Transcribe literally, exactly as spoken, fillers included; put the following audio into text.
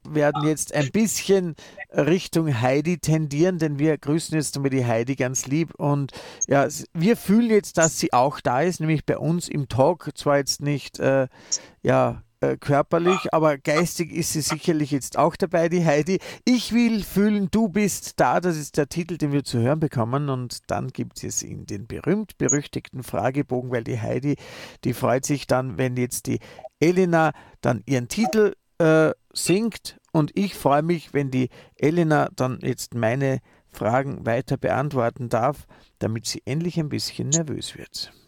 werden jetzt ein bisschen Richtung Heidi tendieren, denn wir grüßen jetzt einmal die Heidi ganz lieb. Und ja, s- wir fühlen jetzt, dass sie auch da ist, nämlich bei uns im Talk. Zwar jetzt nicht äh, ja, äh, körperlich, aber geistig ist sie sicherlich jetzt auch dabei, die Heidi. Ich will fühlen, du bist da. Das ist der Titel, den wir zu hören bekommen. Und dann gibt es in den berühmt-berüchtigten Fragebogen, weil die Heidi, die freut sich dann, wenn jetzt die Elena dann ihren Titel äh, singt. Und ich freue mich, wenn die Elena dann jetzt meine Fragen weiter beantworten darf, damit sie endlich ein bisschen nervös wird.